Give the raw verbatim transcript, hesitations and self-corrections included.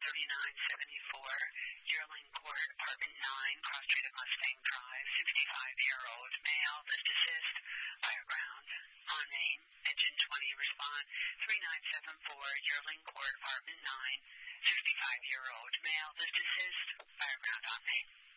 thirty-nine seventy-four, Yearling Court, Apartment nine, Cross Street at Mustang Drive, sixty-five-year-old male, list assist, fireground, on name, engine twenty, respond, three nine seven four, Yearling Court, Apartment nine, sixty-five-year-old male, list assist, fireground, on name.